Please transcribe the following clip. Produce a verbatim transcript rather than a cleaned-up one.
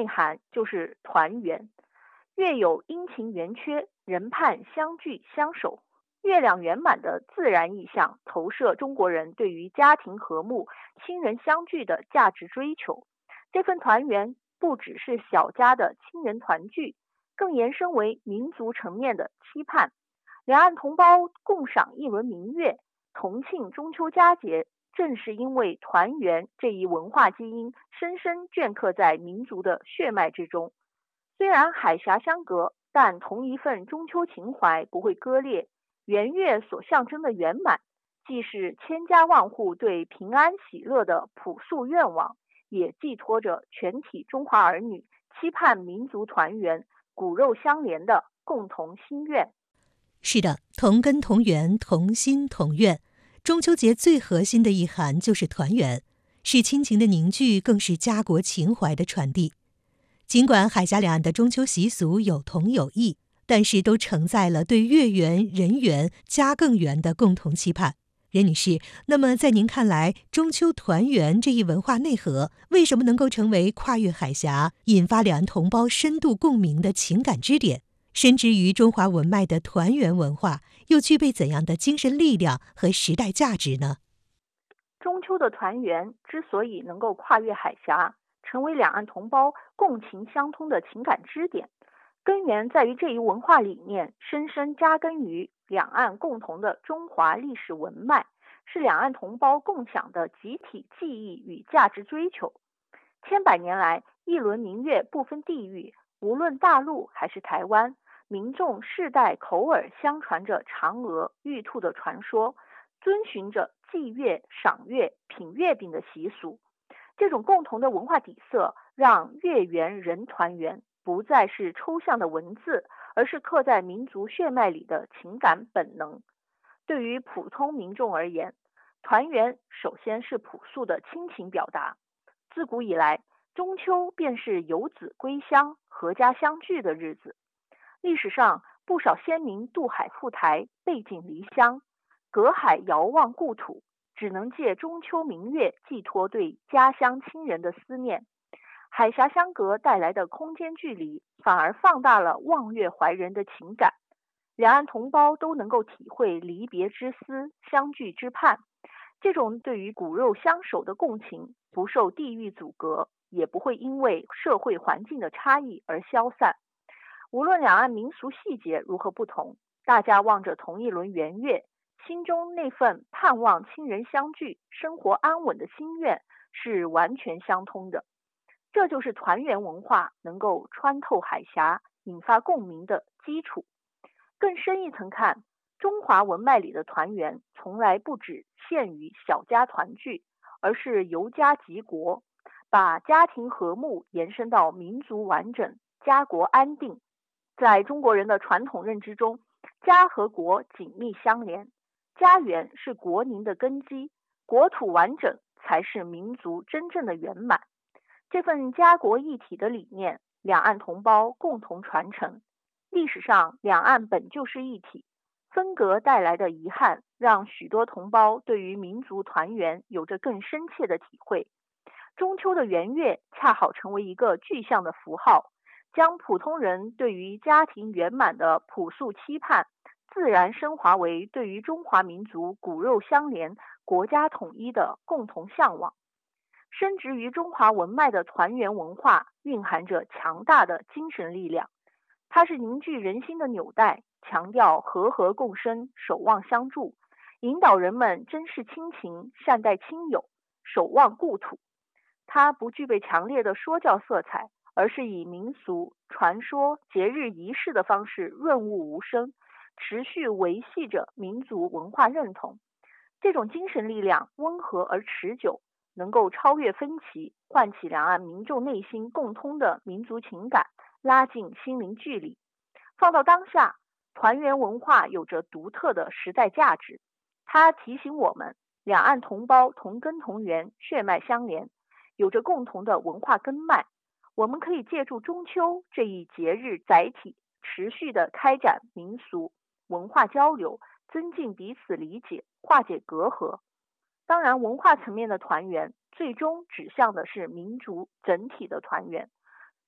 内涵就是团圆。月有阴晴圆缺，人盼相聚相守。月亮圆满的自然意象，投射中国人对于家庭和睦、亲人相聚的价值追求。这份团圆不只是小家的亲人团聚，更延伸为民族层面的期盼。两岸同胞共赏一轮明月，同庆中秋佳节，正是因为团圆这一文化基因深深镌刻在民族的血脉之中。虽然海峡相隔，但同一份中秋情怀不会割裂。圆月所象征的圆满，既是千家万户对平安喜乐的朴素愿望，也寄托着全体中华儿女期盼民族团圆、骨肉相连的共同心愿。 是的，同根同源，同心同愿。中秋节最核心的意涵就是团圆，是亲情的凝聚，更是家国情怀的传递。尽管海峡两岸的中秋习俗有同有异，但是都承载了对月圆、人圆、家更圆的共同期盼。任女士，那么在您看来，中秋团圆这一文化内核为什么能够成为跨越海峡、引发两岸同胞深度共鸣的情感支点？深植于中华文脉的团圆文化，又具备怎样的精神力量和时代价值呢？ 中秋的团圆之所以能够跨越海峡，成为两岸同胞共情相通的情感支点，根源在于这一文化理念深深扎根于两岸共同的中华历史文脉，是两岸同胞共享的集体记忆与价值追求。千百年来，一轮明月不分地域，无论大陆还是台湾，民众世代口耳相传着嫦娥、玉兔的传说，遵循着祭月、赏月、品月饼的习俗。这种共同的文化底色，让月圆人团圆不再是抽象的文字，而是刻在民族血脉里的情感本能。对于普通民众而言，团圆首先是朴素的亲情表达。自古以来，中秋便是游子归乡、阖家相聚的日子。历史上，不少先民渡海赴台，背井离乡，隔海遥望故土，只能借中秋明月寄托对家乡亲人的思念。海峡相隔带来的空间距离，反而放大了望月怀人的情感。两岸同胞都能够体会离别之思、相聚之盼。这种对于骨肉相守的共情，不受地域阻隔，也不会因为社会环境的差异而消散。无论两岸民俗细节如何不同，大家望着同一轮圆月，心中那份盼望亲人相聚、生活安稳的心愿是完全相通的。这就是团圆文化能够穿透海峡、引发共鸣的基础。更深一层看，中华文脉里的团圆从来不只限于小家团聚，而是由家及国，把家庭和睦延伸到民族完整、家国安定。在中国人的传统认知中，家和国紧密相连，家园是国宁的根基，国土完整才是民族真正的圆满。这份家国一体的理念，两岸同胞共同传承。历史上，两岸本就是一体，分隔带来的遗憾，让许多同胞对于民族团圆有着更深切的体会。中秋的圆月恰好成为一个具象的符号，将普通人对于家庭圆满的朴素期盼，自然升华为对于中华民族骨肉相连、国家统一的共同向往。深植于中华文脉的团圆文化，蕴含着强大的精神力量。它是凝聚人心的纽带，强调和合共生、守望相助，引导人们珍视亲情、善待亲友、守望故土。它不具备强烈的说教色彩，而是以民俗、传说、节日仪式的方式润物无声，持续维系着民族文化认同。这种精神力量温和而持久，能够超越分歧，唤起两岸民众内心共通的民族情感，拉近心灵距离。放到当下，团圆文化有着独特的时代价值。它提醒我们，两岸同胞同根同源，血脉相连，有着共同的文化根脉。我们可以借助中秋这一节日载体，持续的开展民俗文化交流，增进彼此理解，化解隔阂。当然，文化层面的团圆，最终指向的是民族整体的团圆。